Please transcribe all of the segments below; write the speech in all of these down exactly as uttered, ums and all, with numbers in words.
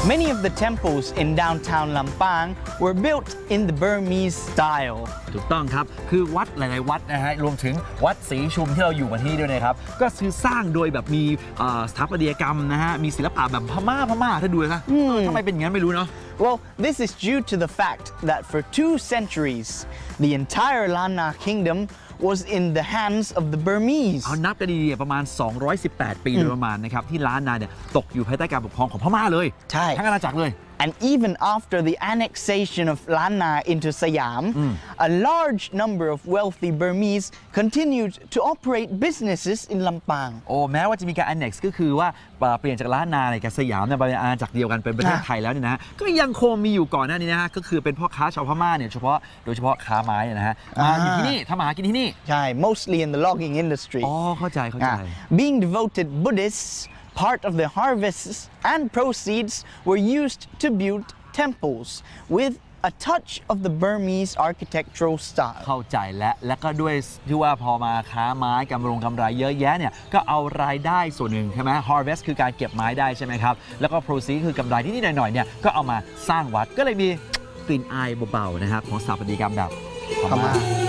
Many of the temples in downtown Lampang were built in the Burmese style. ถูกต้องครับคือวัดหลายๆวัดนะฮะรวมถึงวัดศรีชุมที่เราอยู่กันที่นี่ด้วยนะครับก็คือสร้างโดยแบบมีสถาปัตยกรรมนะฮะมีศิลปะแบบพม่าพม่าถ้าดูนะทำไมเป็นอย่างนั้นไม่รู้เนาะ Well, this is due to the fact that for two centuries, the entire Lanna Kingdom was in the hands of the Burmese. เอานับกันดีๆประมาณสองร้อยสิบแปดปีโดยประมาณนะครับที่ล้านนาเนี่ยตกอยู่ภายใต้การปกครองของพม่าเลยใช่ทั้งอาณาจักรเลย And even after the annexation of Lanna into Siam, mm. a large number of wealthy Burmese continued to operate businesses in Lampang. โอ้แม้ว่าจะมีการ annex ก็คือว่าเปลี่ยนจากล้านนาในกับสยามเนี่ยเป็นอาณาจักรเดียวกันเป็นประเทศไทยแล้วเนี่ยนะก็ยังคงมีอยู่ก่อนหน้านี้นะฮะก็คือเป็นพ่อค้าชาวพม่าเนี่ยเฉพาะโดยเฉพาะค้าไม้นะฮะมาอยู่ที่นี่ทำมาหากินที่นี่ใช่ mostly in the logging industry. อ๋อเข้าใจเข้าใจ Being devoted Buddhists, part of the harvests and proceeds were used to build temples with a touch of the Burmese architectural style เข้าใจและและก็ด้วยที่ว่าพอมาค้าไม้กำรงกำไรเยอะแยะเนี่ยก็เอารายได้ส่วนหนึ่งใช่ไหม harvest คือการเก็บไม้ได้ใช่ไหมครับแล้วก็ proceed คือกำไรนิดๆหน่อยๆเนี่ยก็เอามาสร้างวัดก็เลยมีกลิ่นอายเบาๆนะครับของสถาปัตยกรรมแบบพม่า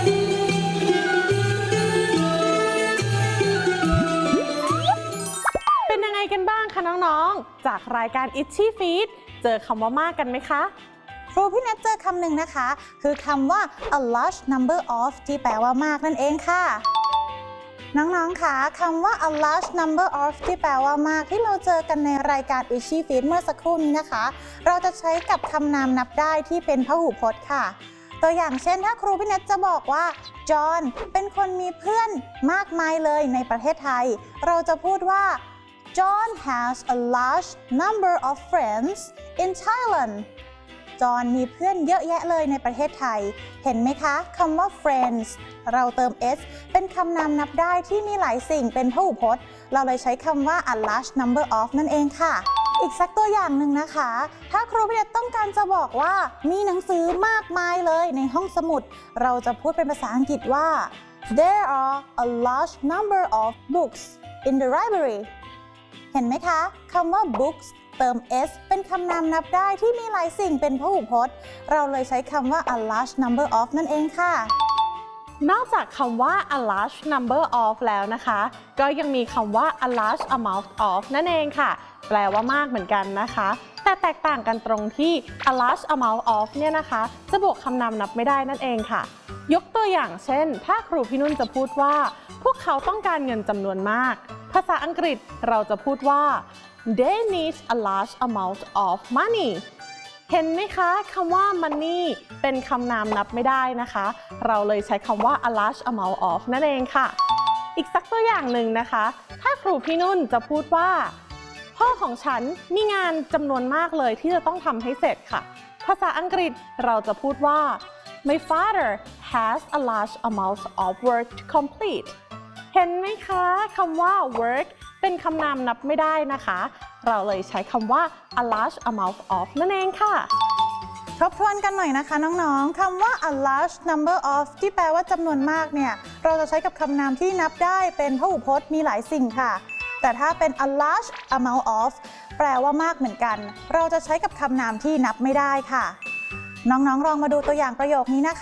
เป็นยังไงกันบ้างคะน้องๆจากรายการ Itchy Feet เจอคำว่ามากกันไหมคะครูพี่แนทเจอคำหนึ่งนะคะคือคำว่า a large number of ที่แปลว่ามากนั่นเองค่ะน้องๆค่ะคำว่า a large number of ที่แปลว่ามากที่เราเจอกันในรายการ Itchy Feet เมื่อสักครู่นี้นะคะเราจะใช้กับคำนามนับได้ที่เป็นพหูพจน์ค่ะตัวอย่างเช่นถ้าครูพี่แนทจะบอกว่าจอห์นเป็นคนมีเพื่อนมากมายเลยในประเทศไทยเราจะพูดว่า John has a large number of friends in Thailand จอห์นมีเพื่อนเยอะแยะเลยในประเทศไทยเห็นไหมคะคำว่า friends เราเติม s เป็นคำนามนับได้ที่มีหลายสิ่งเป็นพหูพจน์เราเลยใช้คำว่า a large number of นั่นเองค่ะอีกสักตัวอย่างหนึ่งนะคะถ้าครูพี่แนทต้องการจะบอกว่ามีหนังสือมากมายเลยในห้องสมุดเราจะพูดเป็นภาษาอังกฤษว่า there are a large number of books in the library เห็นไหมคะคำว่า books เติม s เป็นคำนามนับได้ที่มีหลายสิ่งเป็นพหูพจน์เราเลยใช้คำว่า a large number of นั่นเองค่ะนอกจากคำว่า a large number of แล้วนะคะก็ยังมีคำว่า a large amount of นั่นเองค่ะแปลว่ามากเหมือนกันนะคะแต่แตกต่างกันตรงที่ a large amount of เนี่ยนะคะจะบวกคำนามนับไม่ได้นั่นเองค่ะยกตัวอย่างเช่นถ้าครูพี่นุ่นจะพูดว่าพวกเขาต้องการเงินจำนวนมากภาษาอังกฤษเราจะพูดว่า they need a large amount of money เห็นไหมคะคำว่า money เป็นคำนามนับไม่ได้นะคะเราเลยใช้คำว่า a large amount of นั่นเองค่ะอีกสักตัวอย่างหนึ่งนะคะถ้าครูพี่นุ่นจะพูดว่าพ่อของฉันมีงานจำนวนมากเลยที่จะต้องทำให้เสร็จค่ะภาษาอังกฤษเราจะพูดว่า my father has a large amount of work to complete เห็นไหมคะคำว่า work เป็นคำนามนับไม่ได้นะคะเราเลยใช้คำว่า a large amount of นั่นเองค่ะทบทวนกันหน่อยนะคะน้องๆคำว่า a large number of ที่แปลว่าจำนวนมากเนี่ยเราจะใช้กับคำนามที่นับได้เป็นพหูพจน์มีหลายสิ่งค่ะแต่ถ้าเป็น a large amount of แปลว่ามากเหมือนกันเราจะใช้กับคำนามที่นับไม่ได้ค่ะน้องๆลองมาดูตัวอย่างประโยคนี้นะคะ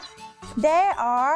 There are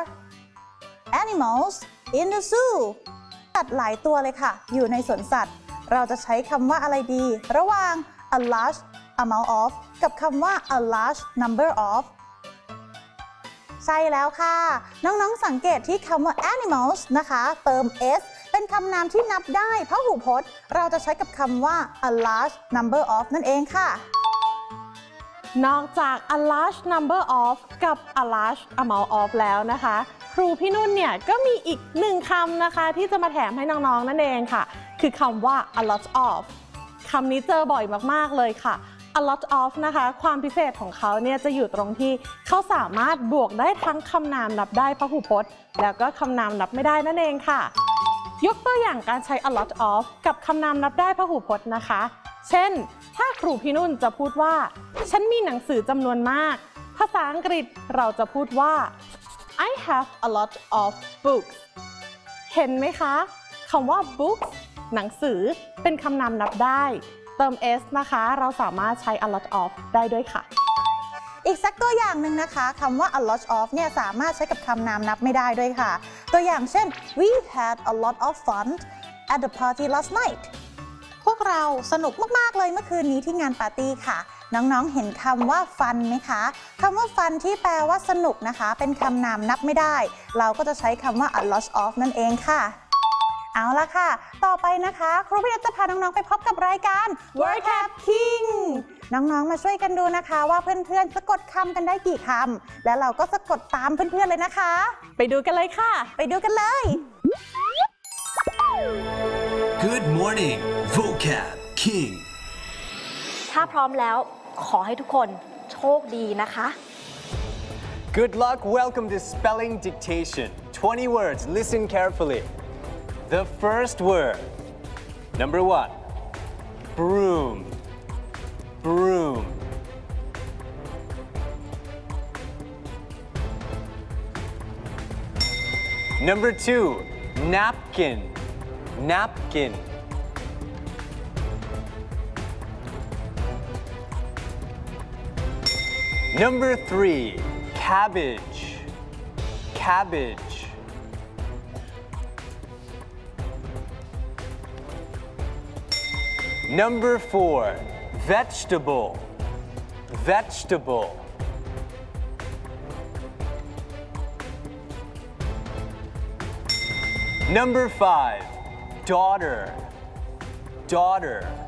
animals in the zoo สัตว์หลายตัวเลยค่ะอยู่ในสวนสัตว์เราจะใช้คำว่าอะไรดีระหว่าง a large amount of กับคำว่า a large number of ใช่แล้วค่ะน้องๆสังเกตที่คำว่า animals นะคะเติม s เป็นคำนามที่นับได้พหูพจน์เราจะใช้กับคำว่า a large number of นั่นเองค่ะนอกจาก a large number of กับ a large amount of แล้วนะคะครูพี่นุ่นเนี่ยก็มีอีกหนึ่งคำนะคะที่จะมาแถมให้น้องๆนั่นเองค่ะคือคำว่า a lot of คำนี้เจอบ่อยมากๆเลยค่ะ a lot of นะคะความพิเศษของเขาเนี่ยจะอยู่ตรงที่เขาสามารถบวกได้ทั้งคำนามนับได้พหูพจน์แล้วก็คำนามนับไม่ได้นั่นเองค่ะยกตัวอย่างการใช้ a lot of กับคำนามนับได้พหูพจน์นะคะเช่นถ้าครูพี่นุ่นจะพูดว่าฉันมีหนังสือจำนวนมากภาษาอังกฤษเราจะพูดว่า I have a lot of books เห็นไหมคะคำว่า books หนังสือเป็นคำนามนับได้เติม s นะคะเราสามารถใช้ a lot of ได้ด้วยค่ะอีกสักตัวอย่างหนึ่งนะคะคำว่า a lot of เนี่ยสามารถใช้กับคำนามนับไม่ได้ด้วยค่ะตัวอย่างเช่น we had a lot of fun at the party last night พวกเราสนุกมากๆเลยเมื่อคืนนี้ที่งานปาร์ตี้ค่ะน้องๆเห็นคำว่า fun ไหมคะคำว่า fun ที่แปลว่าสนุกนะคะเป็นคำนามนับไม่ได้เราก็จะใช้คำว่า a lot of นั่นเองค่ะเอาละค่ะต่อไปนะคะครูพี่นัทจะพาน้องๆไปพบกับรายการ Word Cap King น้องๆมาช่วยกันดูนะคะว่าเพื่อนๆสะกดคำกันได้กี่คำและเราก็สะกดตามเพื่อนๆเลยนะคะไปดูกันเลยค่ะไปดูกันเลย Good morning Vocab King ถ้าพร้อมแล้วขอให้ทุกคนโชคดีนะคะ Good luck. Welcome to Spelling Dictation. twenty words. Listen carefully. The first word. Number one. Broom. Broom. Number two. Napkin. Napkin. Number three. Cabbage. Cabbage. Number four. Vegetable. Vegetable. Number five. Daughter. Daughter.